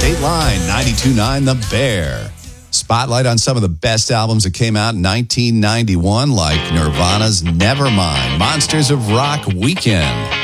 State Line, 92.9 The Bear. Spotlight on some of the best albums that came out in 1991, like Nirvana's Nevermind, Monsters of Rock Weekend,